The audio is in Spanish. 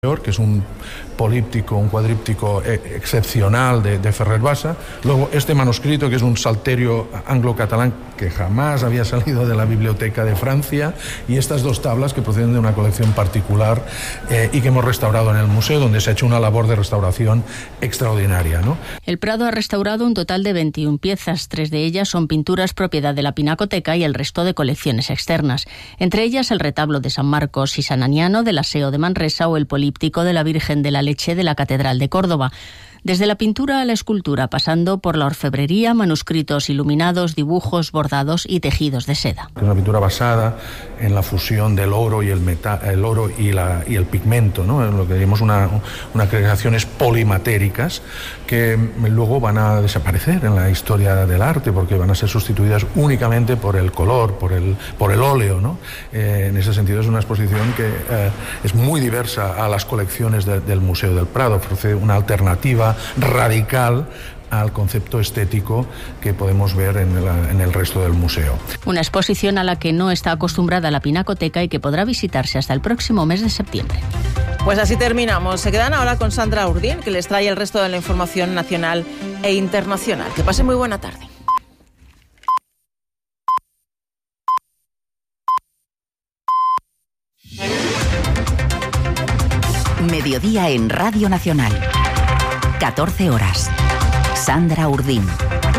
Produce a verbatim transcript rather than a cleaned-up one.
que es un políptico, un cuadríptico excepcional de, de Ferrer Bassa. Luego este manuscrito, que es un salterio anglo-catalán que jamás había salido de la biblioteca de Francia, y estas dos tablas que proceden de una colección particular eh, y que hemos restaurado en el museo, donde se ha hecho una labor de restauración extraordinaria, ¿no? El Prado ha restaurado un total de veintiuna piezas. Tres de ellas son pinturas propiedad de la Pinacoteca y el resto de colecciones externas. Entre ellas el retablo de San Marcos y San Aniano del Aseo de Manresa o el políptico de la Virgen de la Leche de la Catedral de Córdoba. Desde la pintura a la escultura, pasando por la orfebrería, manuscritos iluminados, dibujos, bordados y tejidos de seda. Es una pintura basada en la fusión del oro y el metal, el oro y, la, y el pigmento, ¿no? Lo que llamamos una, unas creaciones polimatéricas que luego van a desaparecer en la historia del arte, porque van a ser sustituidas únicamente por el color, por el, por el óleo, ¿no? Eh, en ese sentido es una exposición que eh, es muy diversa a las colecciones de, del Museo del Prado, ofrece una alternativa radical al concepto estético que podemos ver en el, en el resto del museo. Una exposición a la que no está acostumbrada la Pinacoteca y que podrá visitarse hasta el próximo mes de septiembre. Pues así terminamos. Se quedan ahora con Sandra Urdín, que les trae el resto de la información nacional e internacional. Que pasen muy buena tarde. Mediodía en Radio Nacional. catorce horas. Sandra Urdín.